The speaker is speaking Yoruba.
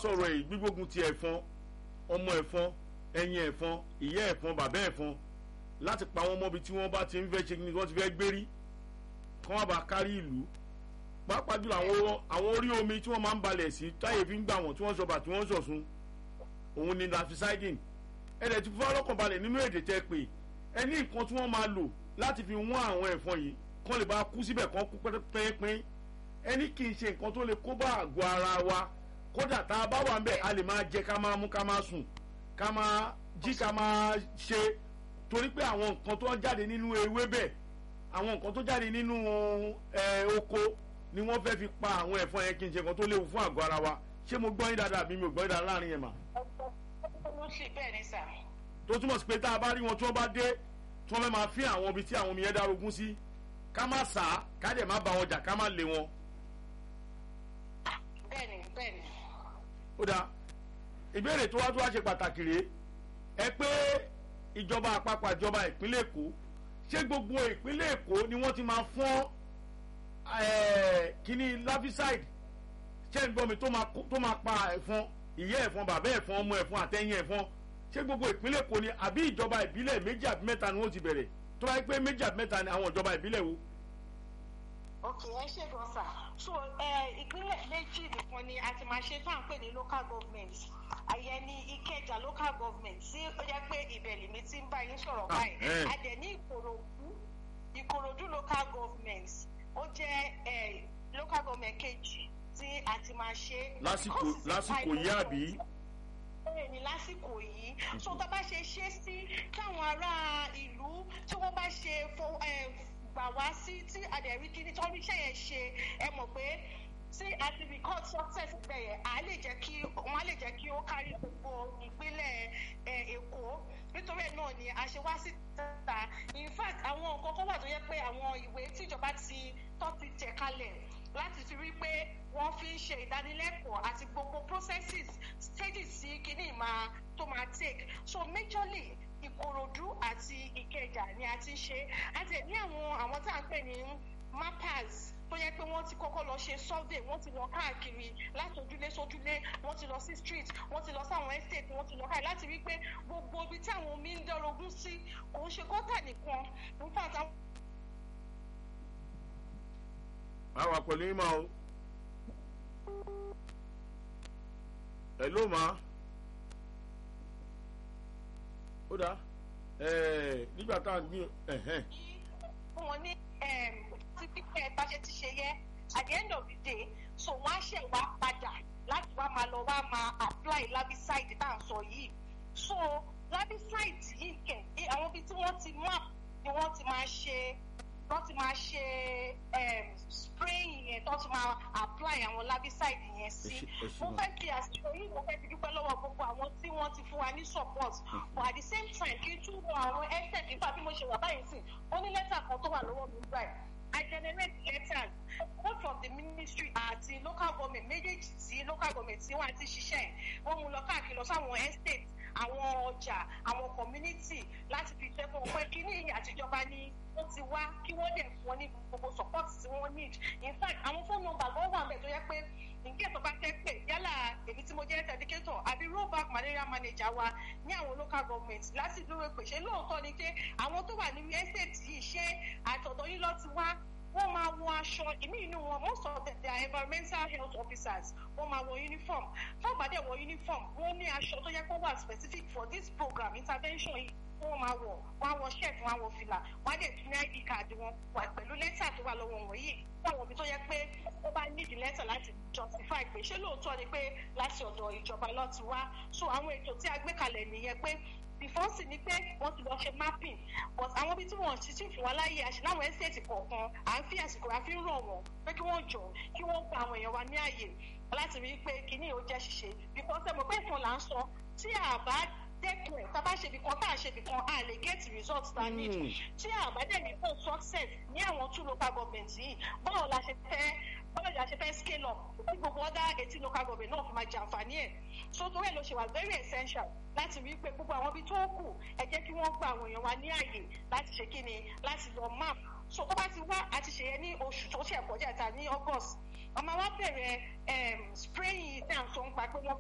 sọ̀rọ̀ yìí gbígbógun ti ẹ̀fọn ọmọ ẹ̀fọn ẹ̀yìn ẹ̀fọn ìyá ẹ̀fọn bàbá ẹ̀fọn láti pa wọ́n mọ́bi tí wọ́n bá ti ń fẹ́ ṣe ni wọ́n ti fẹ́ gbérí kí wọ́n bá kárí ìlú pàápàá jùlọ àwọn orí omi tí wọ́n máa ń balẹ̀ sí táyé fi ń gbà wọ́n tí wọ́n sọba tí wọ́n sọ̀sùn òun ni larvicidin ẹ̀rẹ̀ ti fún ọlọ́kàn balẹ̀ nínú èdè tẹ́ pé ẹni nǹkan tí wọ́n máa lò láti fi wọ́n àwọn ẹ̀fọn yìí kán lè bá kú síbẹ̀ kán kú pẹ́ẹ́pẹ́ẹ́ ẹni kì í ṣe nǹkan tó lè kó bá àgọ́ ara wa kódà tá a bá wà ń bẹ̀ a lè máa jẹ ká máa mú ká máa sùn ká máa jí ká máa ṣe torí pé àwọn nǹkan tó ń jáde nínú ewébẹ̀ àwọn nǹkan tó jáde nínú oko ni wọ́n fẹ́ fi pa àwọn ẹ̀fọn yẹn kí n ṣe nǹkan tó léwu fún àgọ́ ara wa ṣé mo gbọ́ yín dáadáa àbí mi ò gbọ́ yín dáadáa láàrin yẹn mà. tó túmọ̀ sí pé tá a bá rí wọn tí wọ́n bá dé tí wọ́n fẹ́ máa fi àwọn ibi tí àwọn omi yẹn dárogún sí ká má sà á ká dẹ̀ má bá wọn jà ká má lé wọn. bẹ́ẹ̀ni. ó dáa ìbéèrè tó wá ṣe pàtàkì rèé ẹ pé ìjọba àpapọ̀ ìjọba ìpínlẹ̀ Èkó ṣé gbogbo ìpínlẹ̀ Èkó ni wọ́n ti máa fọ́n kíní larvicide ṣé ń gbọ́ mi tó máa pa ẹ̀fọn ìyá ẹ̀fọn bàbá ẹ̀fọn ọmọ ẹ̀fọn àtẹ̀yìn ẹ̀fọn ṣé gbogbo ìpínlẹ̀ Èkó ni àbí ìjọba ìbílẹ̀ méjì àbí mẹ́ta ni wọ́n ti bẹ̀rẹ̀ tó bá yẹ pé méjì àbí mẹ́ta ni àwọn ìjọba ìbílẹ̀ wo. ok ẹ ṣe gan sa so ìpínlẹ̀ méjì nìkan ni a ti máa ṣe tá à ń pè ní local government àyẹ ní Ìkẹjà local government tí ó jẹ́ pé ìbẹ̀lẹ̀ mi ti ń bá yín sọ̀rọ̀ báyìí a dẹ̀ ní Ìkòròdú local government ó jẹ́ local government kejì tí a ti máa ṣe. lásìkò yìí àbí. ní lásìkò yìí so tó bá ṣe sí táwọn ará ìlú tí wọ́n bá ṣe gbà wá sí tí àdẹ̀rí kíní tó ríṣẹ́ yẹn ṣe ẹ mọ̀ pé tí a ti record success bẹ́ẹ̀ yẹn wọ́n á lè jẹ́ kí ó kárí gbogbo ìpínlẹ̀ Èkó nítorí ẹ̀ náà ni a ṣe wá síta in fact àwọn nǹkan kan wà tó yẹ pé àwọn ìwé tíjọba ti tẹ̀ kalẹ̀ láti fi rí pé wọ́n fi ń ṣe ìdánilẹ́kọ̀ọ́ àti gbogbo processes stages sí kíní tó máa take so majorly Ìkòròdú àti Ìkẹjà ni a ti ṣe àti ní àwọn tá à ń pè ní mappers tó yẹ pé wọ́n ti kọ́kọ́ lọ ṣe survey wọ́n ti lọ káàkiri láti ojúlé sójúlé wọ́n ti lọ sí street wọ́n ti lọ sáwọn estate wọ́n ti lọ káàkiri láti rí pé gbogbo ibi tí àwọn omi ń dọ́rọ̀gún sí kò ń ṣe gọ́tà nìkan nípa àtàwọn. àwa pẹ̀lú yín máa o hello ma ó dáa nígbà tá à ń gbìn wọn ní tí pípẹ́ bá ṣe ti ṣe yẹ at the end of the day so wọ́n á ṣẹ̀ wá padà láti wá máa apply larvicide tá à ń sọ yìí so larvicide yìí kẹ̀ àwọn ibi tí wọ́n ti map ni wọ́n ti máa ṣe spraying yẹn tó ti máa apply àwọn larvicide yẹn sí mo fẹ́ kí àsìkò yìí mo fẹ́ fi dúpẹ́ lọ́wọ́ gbogbo àwọn tí wọ́n ti fún wa ní support but at the same time kí n tún wọ àwọn estate nípa bí mo ṣe wà báyìí sí ó ní lẹ́tà kan tó wà lọ́wọ́ mi báyìí I generate letters both from the ministry àti local government méjèèjì tí local government tí wọ́n ti ṣiṣẹ́ wọ́n mú lọ káàkiri lọ sáwọn estate àwọn ọjà àwọn community láti fi jẹ́ fún pé kí ní àtijọba ni wọ́n ti wá kí wọ́n dẹ̀ fún wọn ní gbogbo support tí wọ́n need in fact àwọn phone number gan wà bẹ́ẹ̀ tó yẹ pé nǹkan tó bá fẹ́ pè yálà èmi tí mo jẹ́ educator àbí rollback malaria manager wa ní àwọn local government láti dúró pé ṣé lóòótọ́ ni pé àwọn tó wà ní estate yìí ṣé àtọ̀dọ̀ yín lọ ti wá wọ́n máa wọ aṣọ ìmí inú wọn most of them they are environmental health officers wọ́n máa wọ uniform fún àgbàdẹ wọ uniform wọ́n ní aṣọ tó yẹ kó wà specific for this program intervention yìí wọ́n máa wọ̀ wọ́n á wọ shirt wọ́n á wọ fìlà wọ́n á dẹ̀ tún ní ID card wọn wà pẹ̀lú lẹ́tà tó wà lọ́wọ́ wọn yìí fún àwọn òbí tó yẹ pé ó bá nídìí lẹ́tà láti justify pé ṣé lóòótọ́ ni pé láti ọ̀dọ̀ ìjọba ló ti wá so àwọn ètò tí a gbé kalẹ̀ nìyẹn pé before sì ni pé wọ́n ti lọ ṣe mapping but àwọn ibi tí wọ́n ti ti fún wa láyé àṣì láwọn estate kọ̀ọ̀kan à ń fi àsìkò àfi ń rọ̀ wọ́n pé kí wọ́n jọ kí wọ́n gba àwọn èèyàn wa ní àyè láti rí i pé kíní ò jẹ́ ṣíṣe because ẹ mọ̀ pé ìfọ̀n là ń sọ tí a bá dẹ́kun ẹ̀ tá a bá ṣe ibìkan tá a ṣe ibìkan a lè get result ta need tí a bá dẹ̀ ní fún success ní àwọn 2 local government yìí báwo la ṣe fẹ́ scale up tí gbogbo other 18 local government náà fi máa jàǹfààní ẹ̀ so torí ẹ̀ ló ṣe wà very essential láti rí i pé gbogbo àwọn ibi tó kù ẹ jẹ́ kí wọ́n gba àwọn èèyàn wa ní àyè láti ṣe kíni láti lọ map so tó bá ti wá àti ṣèyẹ ní oṣù tó ṣe kọjá ìta ní August ọmọ wa bẹ̀rẹ̀ spraying tí à ń sọ ń pa pé wọ́n